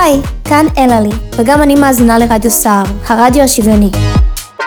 היי, כאן אלעלי, וגם אני מאזינה לרדיו סער, הרדיו השוויוני.